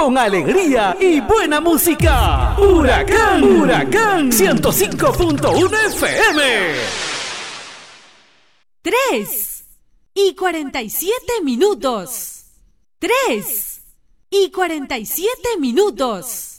con alegría y buena música. Huracán, Huracán 105.1 FM. 3:47. 3:47.